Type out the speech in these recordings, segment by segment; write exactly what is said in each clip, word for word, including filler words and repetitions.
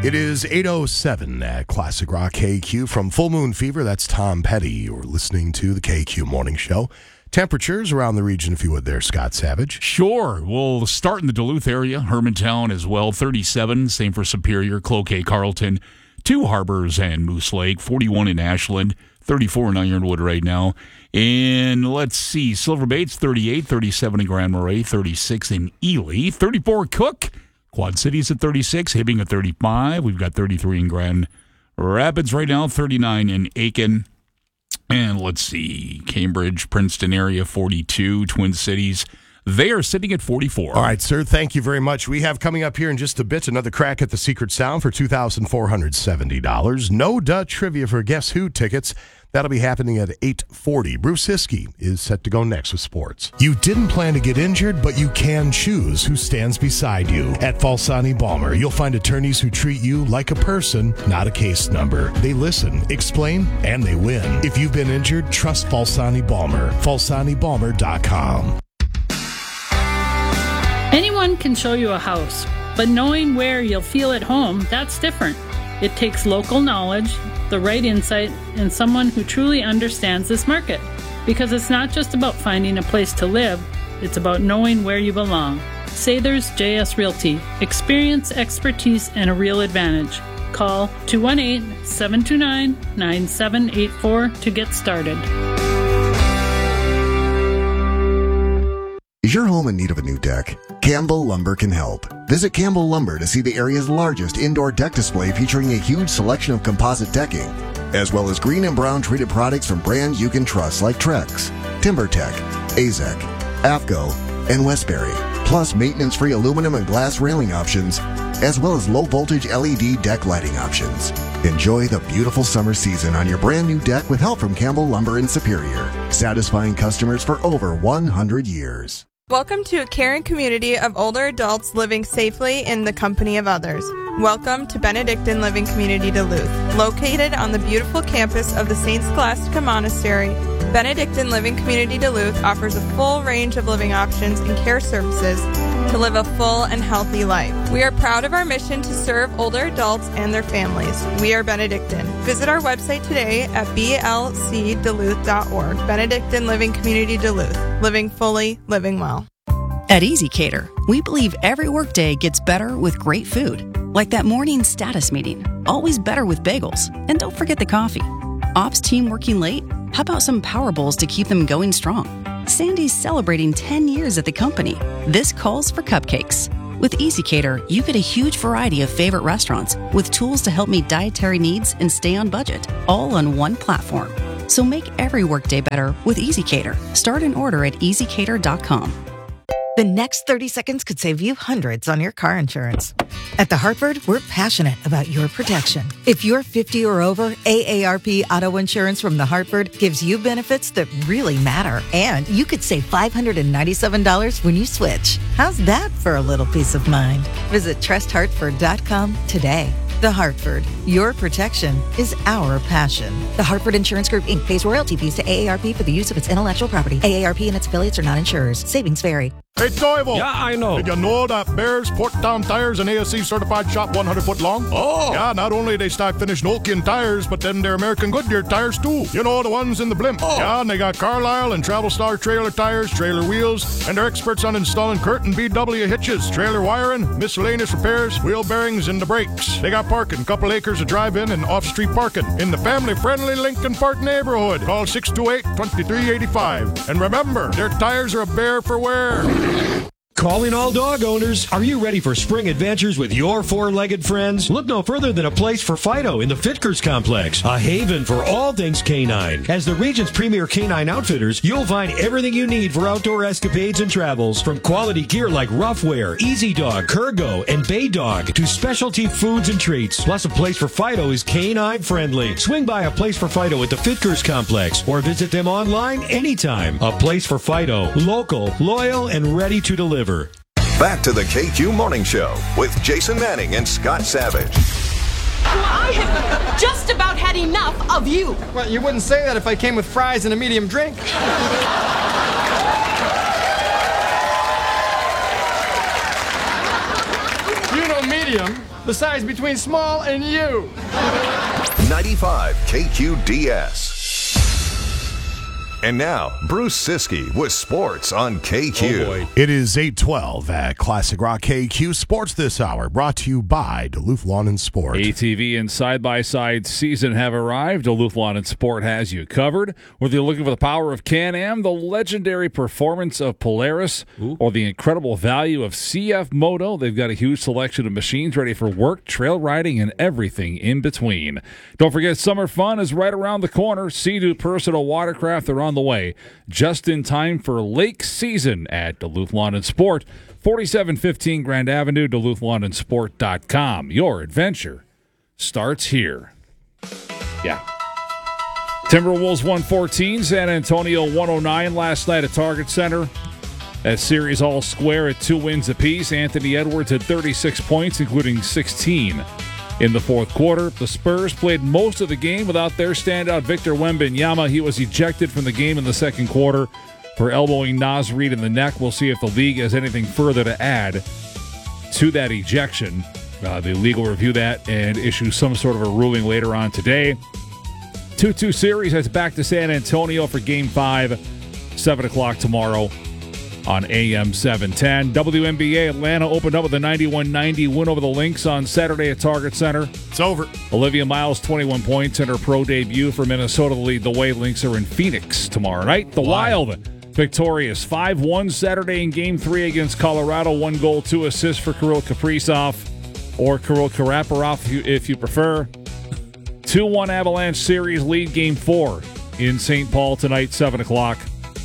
It is eight oh seven at Classic Rock K Q. From Full Moon Fever, that's Tom Petty. You're listening to the K Q Morning Show. Temperatures around the region, if you would there, Scott Savage. Sure. We'll start in the Duluth area, Hermantown as well, thirty-seven. Same for Superior, Cloquet, Carlton, Two Harbors, and Moose Lake. forty-one in Ashland, thirty-four in Ironwood right now. And let's see, Silver Bates, thirty-eight, thirty-seven in Grand Marais, thirty-six in Ely, thirty-four Cook. Quad Cities at thirty-six, Hibbing at thirty-five. We've got thirty-three in Grand Rapids right now, thirty-nine in Aiken. And let's see, Cambridge, Princeton area, forty-two. Twin Cities, they are sitting at forty-four. All right, sir, thank you very much. We have coming up here in just a bit another crack at the Secret Sound for two thousand four hundred seventy dollars. No Duh trivia for Guess Who tickets. That'll be happening at eight forty. Bruce Hiskey is set to go next with sports. You didn't plan to get injured, but you can choose who stands beside you. At Falsani Balmer, you'll find attorneys who treat you like a person, not a case number. They listen, explain, and they win. If you've been injured, trust Falsani Balmer. falsani balmer dot com. Anyone can show you a house, but knowing where you'll feel at home, that's different. It takes local knowledge, the right insight, and someone who truly understands this market. Because it's not just about finding a place to live, it's about knowing where you belong. Sather's J S Realty. Experience, expertise, and a real advantage. Call two one eight, seven two nine, nine seven eight four to get started. Is your home in need of a new deck? Campbell Lumber can help. Visit Campbell Lumber to see the area's largest indoor deck display featuring a huge selection of composite decking, as well as green and brown treated products from brands you can trust like Trex, TimberTech, Azek, AFCO, and Westbury, plus maintenance-free aluminum and glass railing options, as well as low-voltage L E D deck lighting options. Enjoy the beautiful summer season on your brand new deck with help from Campbell Lumber in Superior, satisfying customers for over one hundred years. Welcome to a caring community of older adults living safely in the company of others. Welcome to Benedictine Living Community Duluth. Located on the beautiful campus of the Saint Scholastica Monastery, Benedictine Living Community Duluth offers a full range of living options and care services to live a full and healthy life. We are proud of our mission to serve older adults and their families. We are Benedictine. Visit our website today at b l c duluth dot org. Benedictine Living Community Duluth. Living fully, living well. At Easy Cater, we believe every workday gets better with great food. Like that morning status meeting. Always better with bagels. And don't forget the coffee. Ops team working late? How about some Power Bowls to keep them going strong? Sandy's celebrating ten years at the company. This calls for cupcakes. With Easy Cater, you get a huge variety of favorite restaurants with tools to help meet dietary needs and stay on budget, all on one platform. So make every workday better with Easy Cater. Start an order at easy cater dot com. The next thirty seconds could save you hundreds on your car insurance. At The Hartford, we're passionate about your protection. If you're fifty or over, A A R P Auto Insurance from The Hartford gives you benefits that really matter. And you could save five hundred ninety-seven dollars when you switch. How's that for a little peace of mind? Visit trust hartford dot com today. The Hartford, your protection is our passion. The Hartford Insurance Group, Incorporated pays royalty fees to A A R P for the use of its intellectual property. A A R P and its affiliates are not insurers. Savings vary. Hey, Toivo! Yeah, I know. Did you know that Bears Portdown Tires and A S C certified shop one hundred foot long? Oh! Yeah, not only they stock finished Nokian tires, but then they're American Goodyear tires too. You know, the ones in the blimp. Oh. Yeah, and they got Carlisle and Travel Star trailer tires, trailer wheels, and they're experts on installing Curtin B W hitches, trailer wiring, miscellaneous repairs, wheel bearings, and the brakes. They got parking, couple acres of drive-in and off-street parking in the family-friendly Lincoln Park neighborhood. Call six two eight, two three eight five. And remember, their tires are a bear for wear. Calling all dog owners. Are you ready for spring adventures with your four-legged friends? Look no further than a place for Fido in the Fitkers Complex, a haven for all things canine. As the region's premier canine outfitters, you'll find everything you need for outdoor escapades and travels, from quality gear like Roughwear, Easy Dog, Kurgo, and Bay Dog, to specialty foods and treats. Plus, a place for Fido is canine friendly. Swing by a place for Fido at the Fitkers Complex or visit them online anytime. A place for Fido, local, loyal, and ready to deliver. Back to the K Q Morning Show with Jason Manning and Scott Savage. Well, I have just about had enough of you. Well, you wouldn't say that if I came with fries and a medium drink. You know medium The size between small and you. ninety-five K Q D S. And now, Bruce Siskey with sports on K Q. Oh it is eight twelve at Classic Rock K Q Sports this hour, brought to you by Duluth Lawn and Sport. A T V and side-by-side season have arrived. Duluth Lawn and Sport has you covered. Whether you're looking for the power of Can-Am, the legendary performance of Polaris, Ooh. or the incredible value of C F Moto, they've got a huge selection of machines ready for work, trail riding, and everything in between. Don't forget, summer fun is right around the corner. Sea-Doo Personal Watercraft are on the way, just in time for lake season at Duluth Lawn and Sport, forty-seven fifteen Grand Avenue, Duluth Lawn and Sport dot com. Your adventure starts here. Yeah. Timberwolves one fourteen, San Antonio one oh nine last night at Target Center. That series all square at two wins apiece. Anthony Edwards had thirty-six points, including sixteen in the fourth quarter. The Spurs played most of the game without their standout Victor Wembanyama. He was ejected from the game in the second quarter for elbowing Naz Reid in the neck. We'll see if the league has anything further to add to that ejection. Uh, the league will review that and issue some sort of a ruling later on today. two two series heads back to San Antonio for Game five, seven o'clock tomorrow on A M seven ten. W N B A, Atlanta opened up with a ninety-one ninety win over the Lynx on Saturday at Target Center. It's over. Olivia Miles, twenty-one points in her pro debut for Minnesota to lead the way. Lynx are in Phoenix tomorrow night. The Wild, Wild victorious five one Saturday in Game three against Colorado. One goal, two assists for Kirill Kaprizov, or Kirill Karaparov if you, if you prefer. two one Avalanche series lead Game four in Saint Paul tonight, seven o'clock.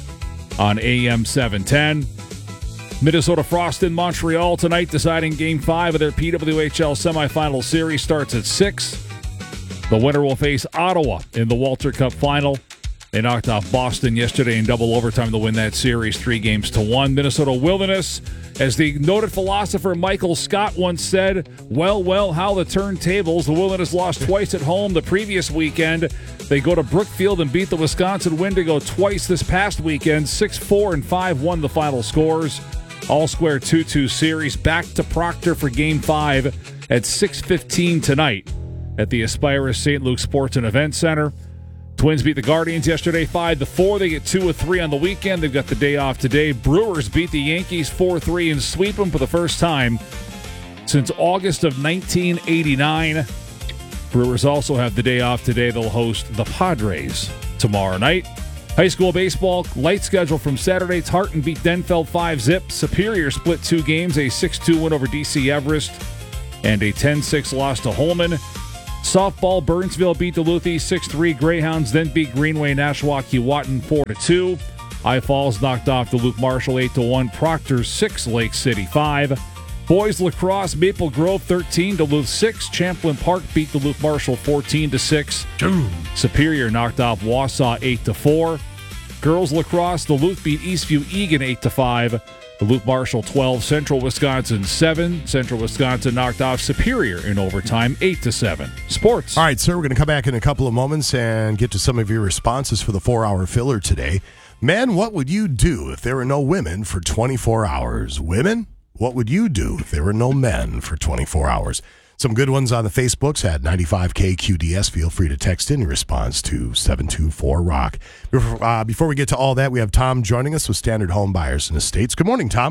On A M seven ten. Minnesota Frost in Montreal tonight, deciding Game five of their P W H L semifinal series starts at six. The winner will face Ottawa in the Walter Cup final. They knocked off Boston yesterday in double overtime to win that series three games to one. Minnesota Wilderness, as the noted philosopher Michael Scott once said, well, well, how the turntables. The Wilderness lost twice at home the previous weekend. They go to Brookfield and beat the Wisconsin Wendigo twice this past weekend. six four and five one the final scores. All-square two two series back to Proctor for Game five at six fifteen tonight at the Aspirus Saint Luke Sports and Event Center. Twins beat the Guardians yesterday five to four. They get two of three on the weekend. They've got the day off today. Brewers beat the Yankees four three and sweep them for the first time since August of nineteen eighty-nine. Brewers also have the day off today. They'll host the Padres tomorrow night. High school baseball, light schedule from Saturday. Tartan beat Denfeld five zip. Superior split two games, a six two win over D C Everest, and a ten six loss to Holman. Softball, Burnsville beat Duluth six three. Greyhounds then beat Greenway Nashua Keewatin four to two. I Falls knocked off Duluth Marshall eight to one. Proctor six, Lake City five. Boys lacrosse, Maple Grove thirteen, Duluth six. Champlain Park beat Duluth Marshall fourteen to six. Superior knocked off Wausau eight to four. Girls lacrosse, Duluth beat Eastview Egan eight to five. Duluth Marshall twelve, Central Wisconsin seven. Central Wisconsin knocked off Superior in overtime eight to seven. Sports. All right, sir, we're going to come back in a couple of moments and get to some of your responses for the four-hour filler today. Men, what would you do if there were no women for twenty-four hours? Women, what would you do if there were no men for twenty-four hours? Some good ones on the Facebooks at ninety-five K Q D S. Feel free to text in your response to seven two four rock. Before, uh, before we get to all that, we have Tom joining us with Standard Home Buyers and Estates. Good morning, Tom.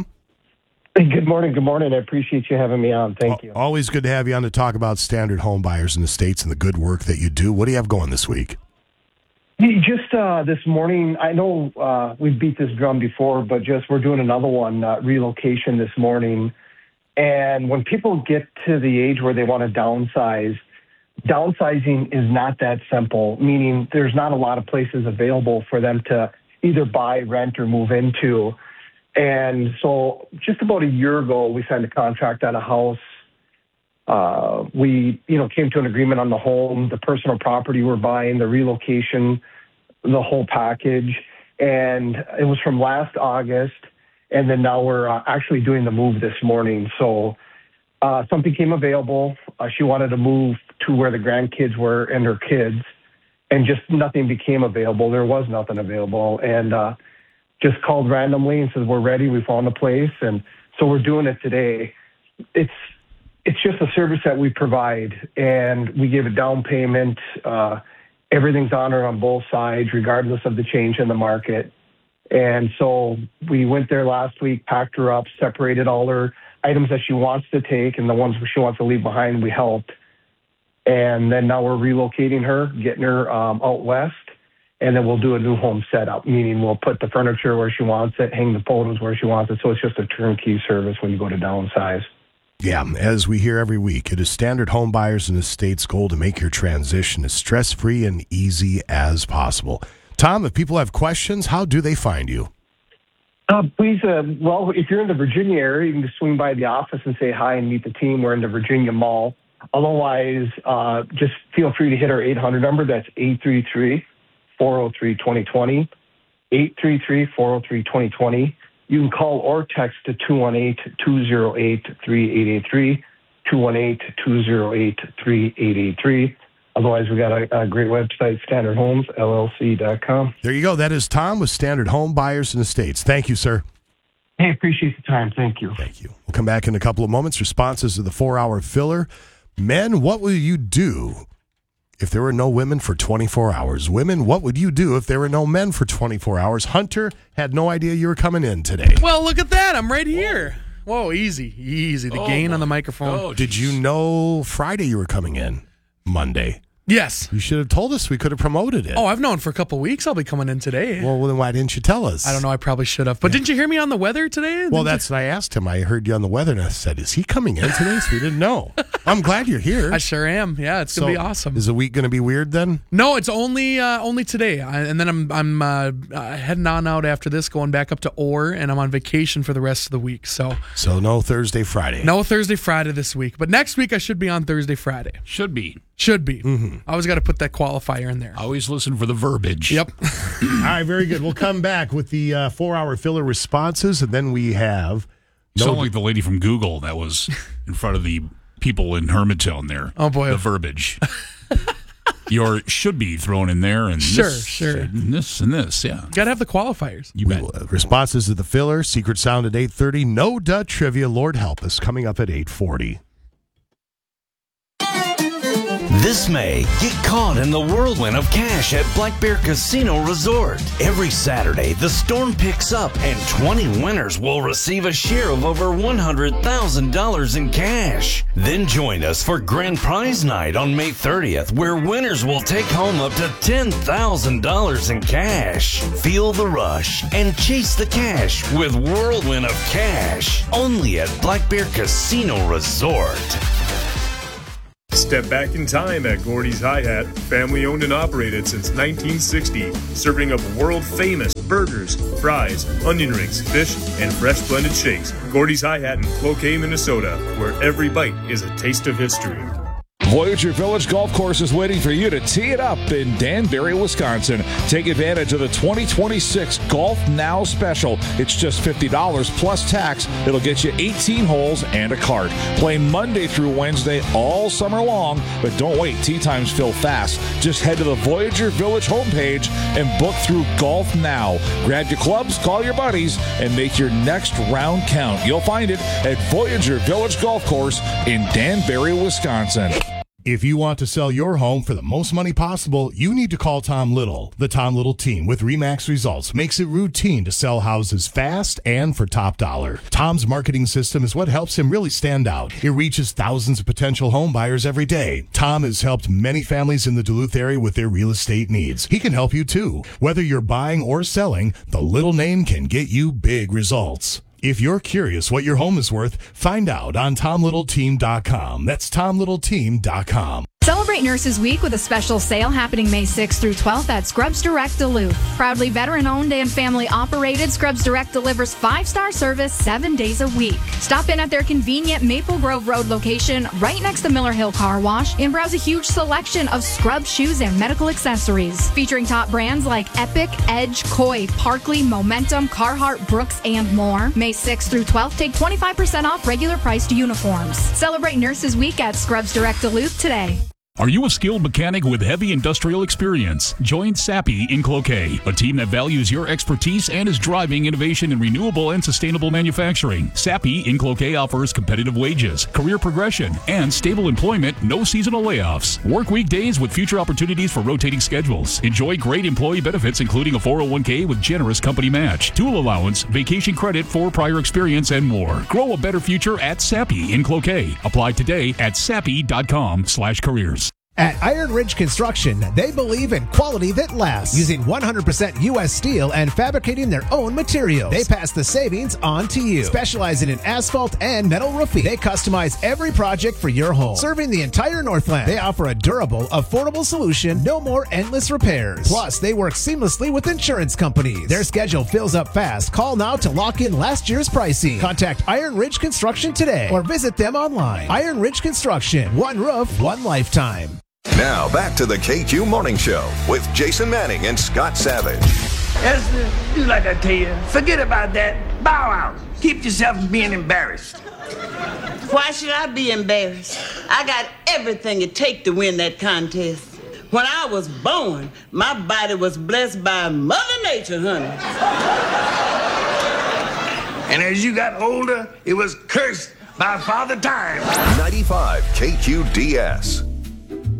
Good morning. Good morning. I appreciate you having me on. Thank you. Always good to have you on to talk about Standard Home Buyers and Estates and the good work that you do. What do you have going this week? Just uh, this morning, I know uh, we've beat this drum before, but just we're doing another one, uh, relocation this morning. And when people get to the age where they want to downsize, downsizing is not that simple, meaning there's not a lot of places available for them to either buy, rent, or move into. And so just about a year ago, we signed a contract on a house. Uh, we, you know, came to an agreement on the home, the personal property we're buying, the relocation, the whole package. And it was from last August. And then now we're uh, actually doing the move this morning. So uh, something came available. Uh, she wanted to move to where the grandkids were and her kids. And just nothing became available. There was nothing available. And uh, just called randomly and said, we're ready. We found a place. And so we're doing it today. It's it's just a service that we provide, and we give a down payment. Uh, everything's honored on both sides, regardless of the change in the market. And so we went there last week, packed her up, separated all her items that she wants to take and the ones she wants to leave behind, we helped. And then now we're relocating her, getting her um, out west, and then we'll do a new home setup, meaning we'll put the furniture where she wants it, hang the photos where she wants it. So it's just a turnkey service when you go to downsize. Yeah, as we hear every week, it is Standard Home Buyers and Estates' goal to make your transition as stress-free and easy as possible. Tom, if people have questions, how do they find you? Uh, please, uh, well, if you're in the Virginia area, you can just swing by the office and say hi and meet the team. We're in the Virginia Mall. Otherwise, uh, just feel free to hit our eight hundred number. That's eight three three, four oh three, two oh two oh, eight three three, four oh three, two oh two oh. You can call or text to two one eight, two oh eight, three eight eight three, two one eight, two oh eight, three eight eight three. Otherwise, we got a, a great website, standard homes L L C dot com. There you go. That is Tom with Standard Home Buyers and Estates. Thank you, sir. Hey, appreciate the time. Thank you. Thank you. We'll come back in a couple of moments. Responses to the four-hour filler. Men, what will you do if there were no women for twenty-four hours? Women, what would you do if there were no men for twenty-four hours? Hunter had no idea you were coming in today. Well, look at that. I'm right here. Whoa, Whoa easy. Easy. The oh, gain on the microphone. Oh, Did you know Friday you were coming in? Monday? Yes. You should have told us. We could have promoted it. Oh, I've known for a couple of weeks I'll be coming in today. Well, then why didn't you tell us? I don't know. I probably should have. But yeah. Didn't you hear me on the weather today? Well, Didn't that's you? what I asked him. I heard you on the weather, and I said, is he coming in today? So we didn't know. I'm glad you're here. I sure am. Yeah, it's going to so, be awesome. Is the week going to be weird then? No, it's only uh, only today. I, and then I'm I'm uh, uh, heading on out after this, going back up to Orr, and I'm on vacation for the rest of the week. So So no Thursday, Friday. No Thursday, Friday this week. But next week I should be on Thursday, Friday. Should be. Should be. Mm-hmm. I always got to put that qualifier in there. Always listen for the verbiage. Yep. All right, very good. We'll come back with the uh, four-hour filler responses, and then we have... No Sound like the lady from Google that was in front of the people in Hermantown there. Oh, boy. The verbiage. Your should be thrown in there, and sure, this, sure. and this and this, yeah. Got to have the qualifiers. You bet. Will, uh, responses to the filler, Secret Sound at eight thirty, No Duh Trivia, Lord Help Us, coming up at eight forty. This May, get caught in the whirlwind of cash at Black Bear Casino Resort. Every Saturday, the storm picks up and twenty winners will receive a share of over one hundred thousand dollars in cash. Then join us for Grand Prize Night on May thirtieth, where winners will take home up to ten thousand dollars in cash. Feel the rush and chase the cash with Whirlwind of Cash, only at Black Bear Casino Resort. Step back in time at Gordy's Hi-Hat, family owned and operated since nineteen sixty, serving up world-famous burgers, fries, onion rings, fish, and fresh blended shakes. Gordy's Hi-Hat in Cloquet, Minnesota, where every bite is a taste of history. Voyager Village Golf Course is waiting for you to tee it up in Danbury, Wisconsin. Take advantage of the twenty twenty-six Golf Now Special. It's just fifty dollars plus tax. It'll get you eighteen holes and a cart. Play Monday through Wednesday all summer long, but don't wait. Tee times fill fast. Just head to the Voyager Village homepage and book through Golf Now. Grab your clubs, call your buddies, and make your next round count. You'll find it at Voyager Village Golf Course in Danbury, Wisconsin. If you want to sell your home for the most money possible, you need to call Tom Little. The Tom Little team with RE/MAX Results makes it routine to sell houses fast and for top dollar. Tom's marketing system is what helps him really stand out. It reaches thousands of potential home buyers every day. Tom has helped many families in the Duluth area with their real estate needs. He can help you too. Whether you're buying or selling, the Little name can get you big results. If you're curious what your home is worth, find out on tom little team dot com. That's tom little team dot com. Celebrate Nurses Week with a special sale happening May sixth through twelfth at Scrubs Direct Duluth. Proudly veteran-owned and family-operated, Scrubs Direct delivers five-star service seven days a week. Stop in at their convenient Maple Grove Road location right next to Miller Hill Car Wash and browse a huge selection of Scrubs shoes and medical accessories. Featuring top brands like Epic, Edge, Koi, Parkley, Momentum, Carhartt, Brooks, and more. May sixth through twelfth, take twenty-five percent off regular priced uniforms. Celebrate Nurses Week at Scrubs Direct Duluth today. Are you a skilled mechanic with heavy industrial experience? Join Sappi in Cloquet, a team that values your expertise and is driving innovation in renewable and sustainable manufacturing. Sappi in Cloquet offers competitive wages, career progression, and stable employment, no seasonal layoffs. Work weekdays with future opportunities for rotating schedules. Enjoy great employee benefits, including a four oh one k with generous company match, tool allowance, vacation credit for prior experience, and more. Grow a better future at Sappi in Cloquet. Apply today at sappi dot com slash careers. At Iron Ridge Construction, they believe in quality that lasts, using one hundred percent U S steel and fabricating their own materials. They pass the savings on to you. Specializing in asphalt and metal roofing, they customize every project for your home. Serving the entire Northland, they offer a durable, affordable solution, no more endless repairs. Plus, they work seamlessly with insurance companies. Their schedule fills up fast. Call now to lock in last year's pricing. Contact Iron Ridge Construction today or visit them online. Iron Ridge Construction, one roof, one lifetime. Now, back to the K Q Morning Show with Jason Manning and Scott Savage. Esther, do like I tell you. Forget about that. Bow out. Keep yourself from being embarrassed. Why should I be embarrassed? I got everything it takes to win that contest. When I was born, my body was blessed by Mother Nature, honey. And as you got older, it was cursed by Father Time. ninety-five K Q D S.